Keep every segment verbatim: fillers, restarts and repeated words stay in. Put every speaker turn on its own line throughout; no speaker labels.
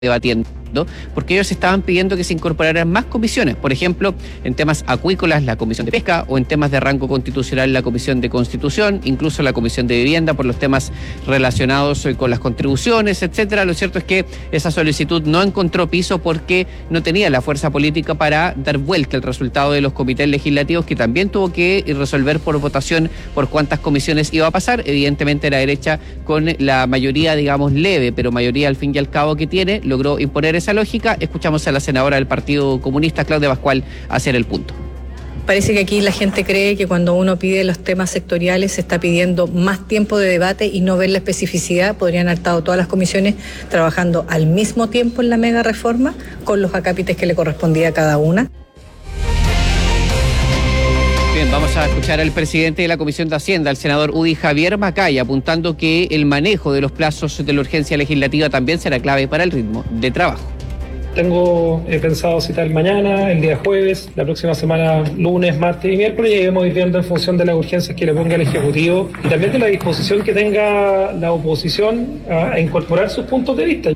debatiendo, porque ellos estaban pidiendo que se incorporaran más comisiones, por ejemplo, en temas acuícolas la Comisión de Pesca, o en temas de rango constitucional la Comisión de Constitución, incluso la Comisión de Vivienda por los temas relacionados con las contribuciones, etcétera. Lo cierto es que esa solicitud no encontró piso porque no tenía la fuerza política para dar vuelta al resultado de los comités legislativos, que también tuvo que resolver por votación por cuántas comisiones iba a pasar. Evidentemente la derecha, con la mayoría, digamos, leve, pero mayoría al fin y al cabo que tiene, logró imponer esa lógica. Escuchamos a la senadora del Partido Comunista, Claudia Pascual, hacer el punto.
Parece que aquí la gente cree que cuando uno pide los temas sectoriales se está pidiendo más tiempo de debate y no ver la especificidad. Podrían haber estado todas las comisiones trabajando al mismo tiempo en la mega reforma con los acápites que le correspondía a cada una.
Bien, vamos a escuchar al presidente de la Comisión de Hacienda, el senador UDI Javier Macaya, apuntando que el manejo de los plazos de la urgencia legislativa también será clave para el ritmo de trabajo.
Tengo he pensado citar mañana, el día jueves, la próxima semana, lunes, martes y miércoles, y iremos viendo en función de las urgencias que le ponga el Ejecutivo y también de la disposición que tenga la oposición a, a incorporar sus puntos de vista.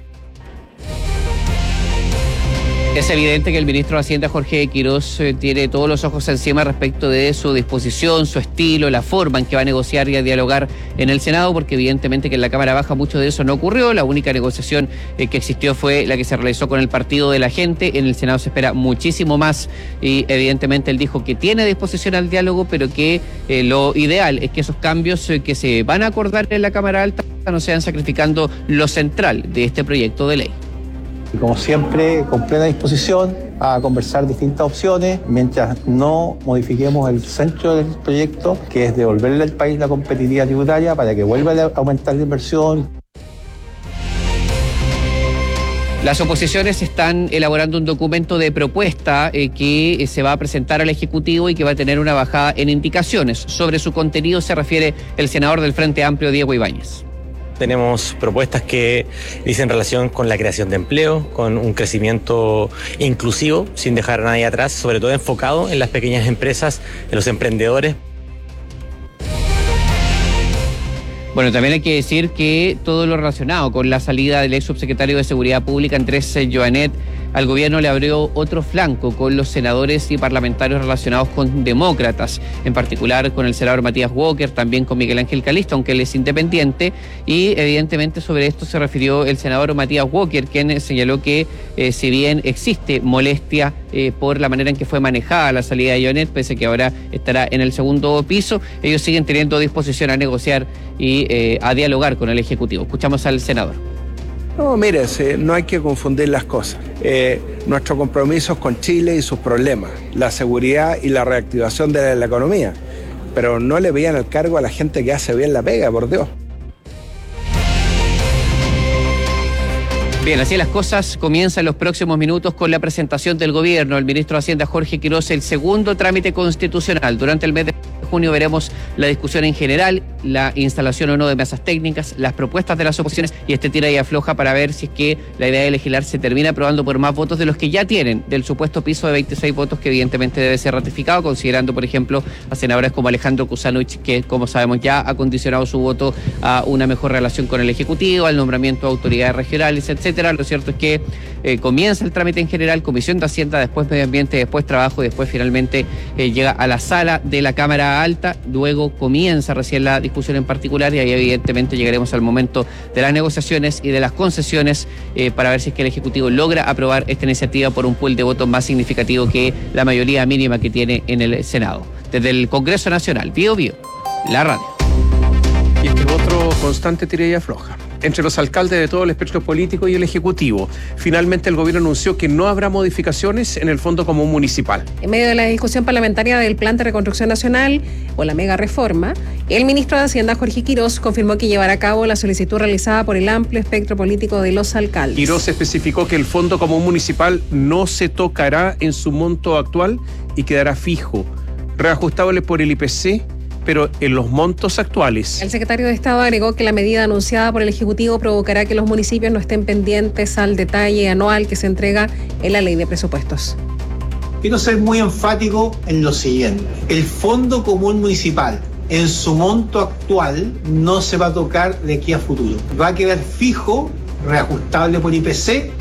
Es evidente que el ministro de Hacienda, Jorge Quiroz, eh, tiene todos los ojos encima respecto de su disposición, su estilo, la forma en que va a negociar y a dialogar en el Senado, porque evidentemente que en la Cámara Baja mucho de eso no ocurrió. La única negociación eh, que existió fue la que se realizó con el Partido de la Gente. En el Senado se espera muchísimo más y evidentemente él dijo que tiene disposición al diálogo, pero que eh, lo ideal es que esos cambios eh, que se van a acordar en la Cámara Alta no sean sacrificando lo central de este proyecto de ley.
Y como siempre, con plena disposición a conversar distintas opciones, mientras no modifiquemos el centro del proyecto, que es devolverle al país la competitividad tributaria para que vuelva a aumentar la inversión.
Las oposiciones están elaborando un documento de propuesta eh, que se va a presentar al Ejecutivo y que va a tener una bajada en indicaciones. Sobre su contenido se refiere el senador del Frente Amplio, Diego Ibáñez.
Tenemos propuestas que dicen relación con la creación de empleo, con un crecimiento inclusivo, sin dejar a nadie atrás, sobre todo enfocado en las pequeñas empresas, en los emprendedores.
Bueno, también hay que decir que todo lo relacionado con la salida del ex subsecretario de Seguridad Pública, Andrés Joanet, al gobierno le abrió otro flanco con los senadores y parlamentarios relacionados con demócratas, en particular con el senador Matías Walker, también con Miguel Ángel Calisto, aunque él es independiente, y evidentemente sobre esto se refirió el senador Matías Walker, quien señaló que eh, si bien existe molestia eh, por la manera en que fue manejada la salida de Joanet, pese a que ahora estará en el segundo piso, ellos siguen teniendo disposición a negociar y eh, a dialogar con el Ejecutivo. Escuchamos al senador.
No, mire, no hay que confundir las cosas. Eh, nuestro compromiso es con Chile y sus problemas, la seguridad y la reactivación de la economía. Pero no le vean el cargo a la gente que hace bien la pega, por Dios.
Bien, así las cosas. Comienzan los próximos minutos con la presentación del gobierno. El ministro de Hacienda, Jorge Quiroz, el segundo trámite constitucional. Durante el mes de junio veremos la discusión en general, la instalación o no de mesas técnicas, las propuestas de las oposiciones y este tira y afloja para ver si es que la idea de legislar se termina aprobando por más votos de los que ya tienen, del supuesto piso de veintiséis votos que evidentemente debe ser ratificado, considerando, por ejemplo, a senadores como Alejandro Kuzanovich, que, como sabemos, ya ha condicionado su voto a una mejor relación con el Ejecutivo, al nombramiento de autoridades regionales, etcétera. Lo cierto es que eh, comienza el trámite en general, Comisión de Hacienda, después Medio Ambiente, después Trabajo y después finalmente eh, llega a la sala de la Cámara Alta. Luego comienza recién la discusión en particular y ahí evidentemente llegaremos al momento de las negociaciones y de las concesiones eh, para ver si es que el Ejecutivo logra aprobar esta iniciativa por un pool de votos más significativo que la mayoría mínima que tiene en el Senado. Desde el Congreso Nacional, Bio Bio, la radio.
Y este otro constante tira y afloja entre los alcaldes de todo el espectro político y el Ejecutivo. Finalmente el gobierno anunció que no habrá modificaciones en el Fondo Común Municipal.
En medio de la discusión parlamentaria del Plan de Reconstrucción Nacional o la mega reforma, el ministro de Hacienda, Jorge Quiroz, confirmó que llevará a cabo la solicitud realizada por el amplio espectro político de los alcaldes.
Quiroz especificó que el Fondo Común Municipal no se tocará en su monto actual y quedará fijo, reajustable por el I P C, pero en los montos actuales.
El secretario de Estado agregó que la medida anunciada por el Ejecutivo provocará que los municipios no estén pendientes al detalle anual que se entrega en la ley de presupuestos.
Quiero ser muy enfático en lo siguiente. El Fondo Común Municipal, en su monto actual, no se va a tocar de aquí a futuro. Va a quedar fijo, reajustable por I P C,